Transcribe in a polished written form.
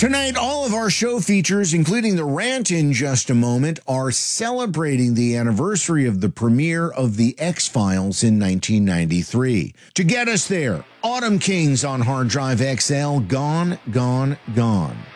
Tonight, all of our show features, including the rant in just a moment, are celebrating the anniversary of the premiere of The X-Files in 1993. To get us there, Autumn Kings on Hard Drive XL, Gone, Gone, Gone.